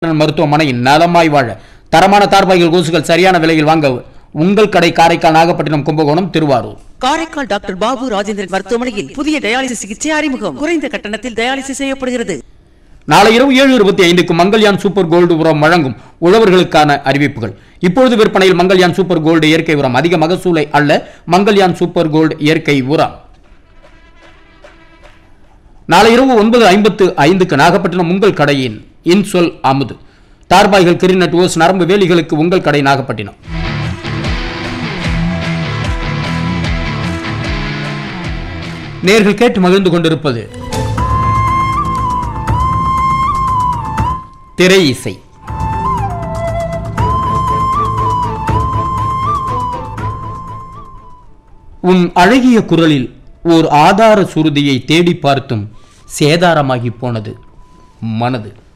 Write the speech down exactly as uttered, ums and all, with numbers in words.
மருத்துவமனையின் நலமாய் வாழ தரமான தார்பாய்கள் கொசுகள் சரியான விலையில் வாங்க உங்கள் கடை காரைக்கால், நாகப்பட்டினம், கும்பகோணம், திருவாரூர். காரைக்கால் டாக்டர் பாபு ராஜேந்திரன் மருத்துவமனையில் புதிய டயாலிசிஸ் சிகிச்சை அறிமுகம். குறைந்த கட்டணத்தில் டயாலிசிஸ் செய்யப்படுகிறது. நாளை இரவு ஏழு இருபத்தி ஐந்துக்கு மங்கள்யான் சூப்பர் கோல்டு உரம் வழங்கும் உழவர்களுக்கான அறிவிப்புகள். இப்பொழுது விற்பனையில் மங்கள்யான் சூப்பர் கோல்டு இயற்கை உரம். அதிக மகசூலை அல்ல மங்கள்யான் சூப்பர் கோல்டு இயற்கை உரம். நாளை இரவு ஒன்பது ஐம்பத்து ஐந்துக்கு நாகப்பட்டினம் உங்கள் கடையின் இன்சொல் அமுது தார்பாய்கள், கிரிநட் ஓஸ், நரம்பு வேலிகளுக்கு உங்கள் கடை நாகப்பட்டினம். நேர்கள் கேட்டு மகிழ்ந்து கொண்டிருப்பது திரை இசை. உன் அழகிய குரலில் ஓர் ஆதார சுருதியை தேடி பார்த்தும் சேதாரமாகி போனது மனது.